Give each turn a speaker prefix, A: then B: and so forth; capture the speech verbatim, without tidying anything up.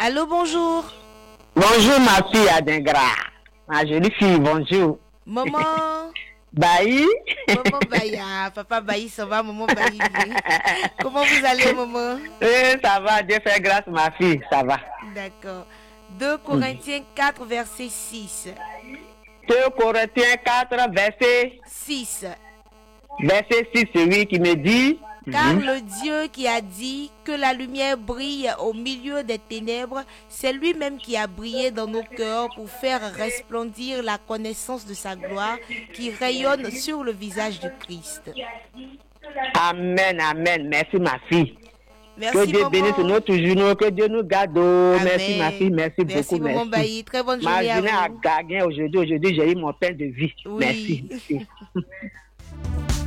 A: Allô, bonjour.
B: Bonjour ma fille Adingra. Ma jolie fille, bonjour.
A: Maman.
B: Baï.
A: Maman Baï. Ah, papa Baï, ça va, maman Baï. Comment vous allez, maman?
B: Oui, ça va, Dieu fait grâce, ma fille, ça va.
A: D'accord. deux Corinthiens quatre, verset six.
B: deux Corinthiens quatre, verset
A: six.
B: Verset six, c'est lui qui me dit.
A: Car
B: Mm-hmm.
A: le Dieu qui a dit que la lumière brille au milieu des ténèbres, c'est lui-même qui a brillé dans nos cœurs pour faire resplendir la connaissance de sa gloire qui rayonne sur le visage du Christ.
B: Amen, amen. Merci ma fille.
A: Merci,
B: que Dieu
A: maman.
B: bénisse notre journée, que Dieu nous garde.
A: Amen.
B: Merci ma fille, merci,
A: merci
B: beaucoup.
A: Maman
B: Merci.
A: Bailly. Très bonne
B: Ma
A: journée à
B: journée
A: vous.
B: a gagné aujourd'hui. Aujourd'hui, j'ai eu mon pain de vie.
A: Oui.
B: Merci. merci.